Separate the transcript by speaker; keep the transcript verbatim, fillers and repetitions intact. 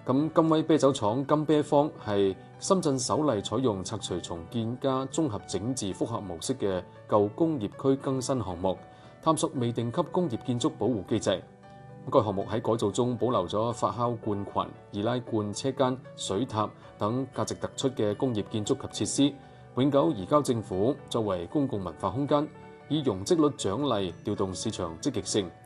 Speaker 1: 咁金威啤酒廠金啤坊係深圳首例採用拆除重建加綜合整治複合模式嘅舊工業區更新項目，探索未定級工業建築保護機制。該項目喺改造中保留咗發酵罐群、易拉罐車間、水塔等價值突出嘅工業建築及設施，永久移交政府作為公共文化空間，以容積率獎勵調動市場積極性。